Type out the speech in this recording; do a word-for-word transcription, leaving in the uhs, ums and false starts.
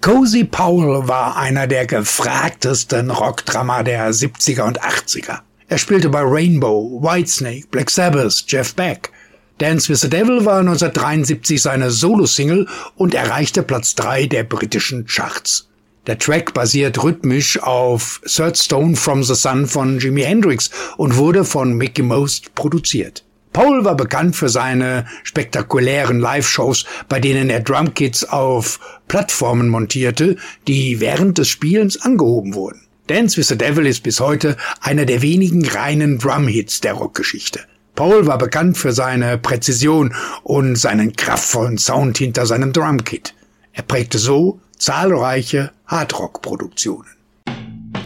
Cozy Powell war einer der gefragtesten Rockdrummer der siebziger und achtziger. Er spielte bei Rainbow, Whitesnake, Black Sabbath, Jeff Beck. Dance with the Devil war neunzehnhundertdreiundsiebzig seine Solo-Single und erreichte Platz drei der britischen Charts. Der Track basiert rhythmisch auf Third Stone from the Sun von Jimi Hendrix und wurde von Mickie Most produziert. Powell war bekannt für seine spektakulären Live-Shows, bei denen er Drumkits auf Plattformen montierte, die während des Spielens angehoben wurden. Dance with the Devil ist bis heute einer der wenigen reinen Drum-Hits der Rockgeschichte. Powell war bekannt für seine Präzision und seinen kraftvollen Sound hinter seinem Drumkit. Er prägte so zahlreiche Hardrock-Produktionen.